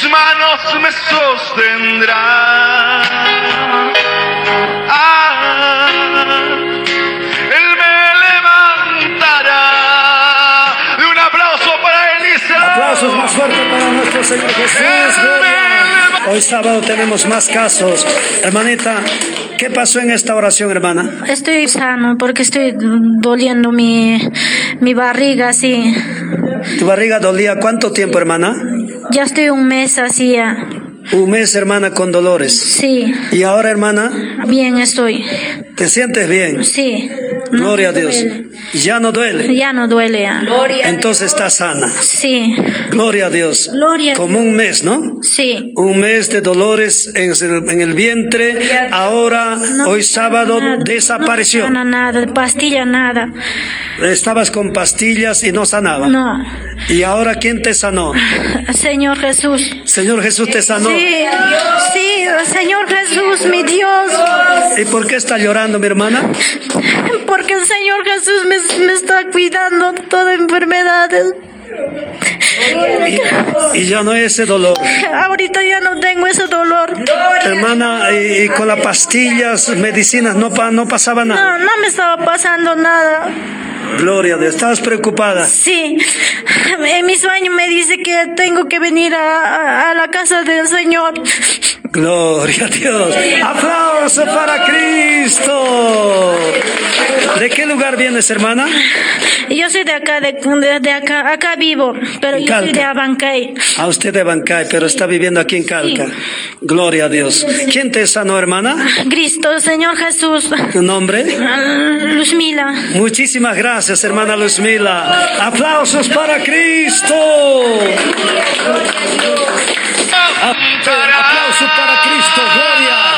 manos me sostendrán. Él me levantará. De un aplauso para Elisa. Aplausos más fuertes para nuestro Señor Jesús. Gloria. Hoy sábado tenemos más casos. Hermanita, ¿qué pasó en esta oración, hermana? Estoy sano porque estoy doliendo mi barriga, sí. ¿Tu barriga dolía cuánto tiempo, hermana? Ya estoy un mes así ya. Un mes, hermana, con dolores. Sí. ¿Y ahora, hermana? Bien estoy. ¿Te sientes bien? Sí. Gloria a Dios. ¿Ya no duele? Ya no duele ya. Entonces está sana. Sí. Gloria a Dios. Gloria. Como un mes, ¿no? Sí. Un mes de dolores en el vientre. Ahora, hoy sábado, desapareció. No, nada, pastilla, nada. Estabas con pastillas y no sanaba. No. ¿Y ahora quién te sanó? Señor Jesús. Señor Jesús te sanó. Sí, sí, Señor Jesús, mi Dios. ¿Y por qué está llorando, mi hermana? Porque el Señor Jesús me está cuidando de todas enfermedades. Y ya no hay ese dolor. Ahorita ya no tengo ese dolor. Hermana, y con las pastillas, medicinas, no pasaba nada. No me estaba pasando nada. Gloria a Dios. ¿Estabas preocupada? Sí. En mi sueño me dice que tengo que venir a la casa del Señor. Gloria a Dios. ¡Aplausos para Cristo! ¿De qué lugar vienes, hermana? Yo soy de acá, de acá vivo, pero yo soy de Abancay. Ah, usted de Abancay, pero está viviendo aquí en Calca. Sí. Gloria a Dios. ¿Quién te sanó, hermana? Cristo, Señor Jesús. ¿Tu nombre? Luzmila. Muchísimas gracias, hermana Luzmila. ¡Aplausos para Cristo! Aplausos para